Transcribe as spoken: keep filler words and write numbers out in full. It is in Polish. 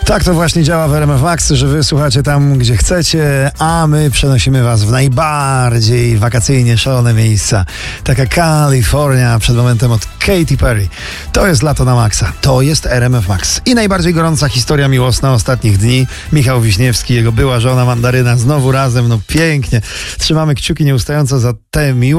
Tak to właśnie działa w R M F Max, że wy słuchacie tam, gdzie chcecie, a my przenosimy was w najbardziej wakacyjnie szalone miejsca. Taka Kalifornia, przed momentem od Katy Perry. To jest lato na maksa. To jest R M F Max. I najbardziej gorąca historia miłosna ostatnich dni. Michał Wiśniewski, jego była żona Mandaryna, znowu razem, no pięknie. Trzymamy kciuki nieustająco za tę miłość.